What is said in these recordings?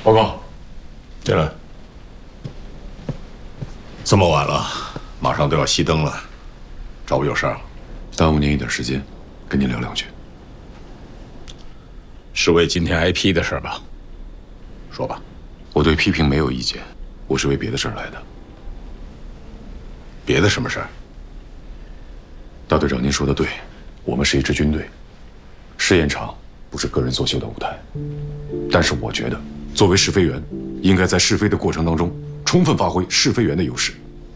报告，进来。这么晚了，马上都要熄灯了，找我有事儿？ 耽误您一点时间，跟您聊两句。 是为今天 IP 的事儿吧？说吧。 我对批评没有意见，我是为别的事儿来的。 别的什么事儿？ 大队长，您说的对，我们是一支军队，试验场不是个人作秀的舞台。但是我觉得，作为试飞员，应该在试飞的过程当中，充分发挥试飞员的优势。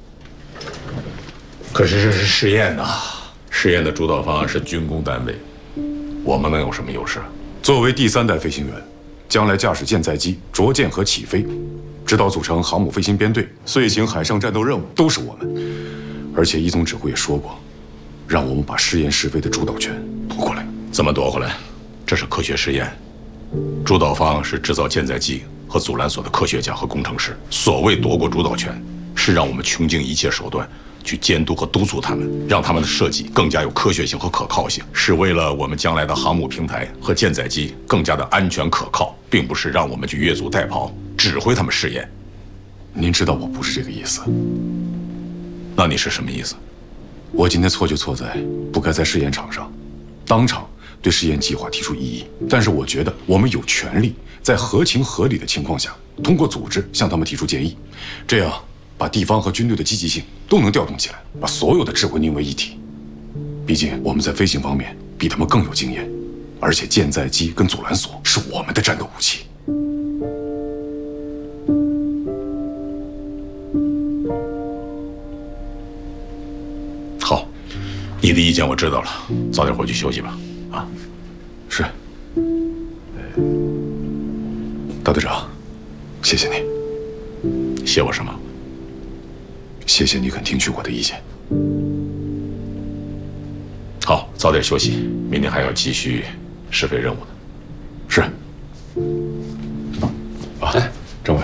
可是这是试验呐，试验的主导方是军工单位，我们能有什么优势？ 作为第3代飞行员，将来驾驶舰载机着舰和起飞，指导组成航母飞行编队，遂行海上战斗任务，都是我们。而且一总指挥也说过，让我们把试验试飞的主导权夺过来。 怎么夺回来？这是科学实验，主导方是制造舰载机和阻拦索的科学家和工程师。所谓夺过主导权，是让我们穷尽一切手段去监督和督促他们，让他们的设计更加有科学性和可靠性，是为了我们将来的航母平台和舰载机更加的安全可靠，并不是让我们去越俎代庖，指挥他们试验。 您知道我不是这个意思。 那你是什么意思？ 我今天错就错在不该在试验场上当场对试验计划提出异议，但是我觉得我们有权利在合情合理的情况下，通过组织向他们提出建议，这样把地方和军队的积极性都能调动起来，把所有的智慧凝为一体。毕竟我们在飞行方面比他们更有经验，而且舰载机跟阻拦索是我们的战斗武器。 好，你的意见我知道了，早点回去休息吧。啊， 是。大队长，谢谢你。 谢我什么？ 谢谢你肯听取我的意见。 好，早点休息，明天还要继续试飞任务呢。 是。哎，政委，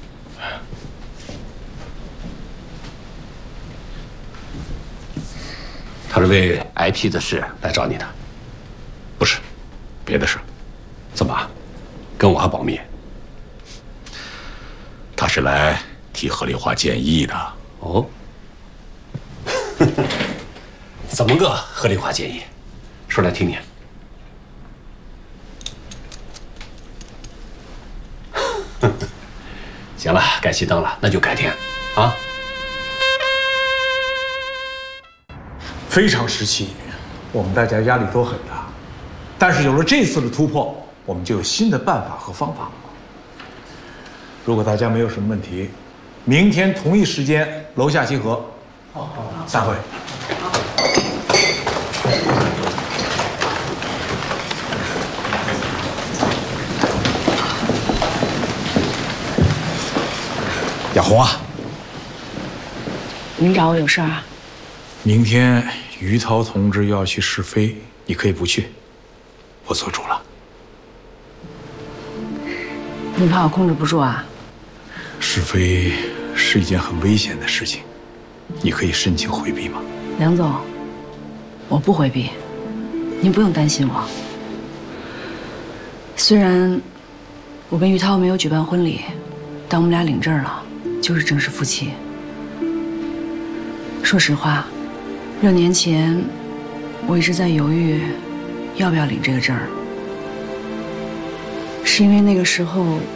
他是为 IP 的事来找你的， 不是，别的事。 怎么，跟我还保密？ 他是来替合理化建议的。 哦，怎么个合理化建议？说来听听。行了，该熄灯了，那就改天啊。 非常时期，我们大家压力都很大，但是有了这次的突破，我们就有新的办法和方法。如果大家没有什么问题，明天同一时间楼下集合。好，散会。亚红啊， 您找我有事儿啊？ 明天于涛同志要去试飞，你可以不去，我做主了。 你怕我控制不住啊？ 试飞是一件很危险的事情，你可以申请回避吗？ 梁总，我不回避，您不用担心我。虽然我跟于涛没有举办婚礼，但我们俩领证了，就是正式夫妻。说实话，6年前我一直在犹豫要不要领这个证儿，是因为那个时候